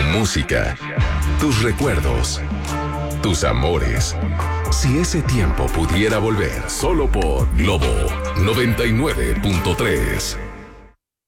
música, tus recuerdos, tus amores. Si ese tiempo pudiera volver, solo por Globo 99.3.